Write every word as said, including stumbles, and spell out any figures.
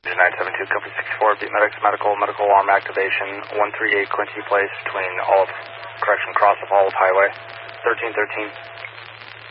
nine seven two, Company sixty-four, beat medics, medical, medical alarm activation, one three eight Quincy Place between Olive, correction, Cross of Olive Highway, thirteen thirteen.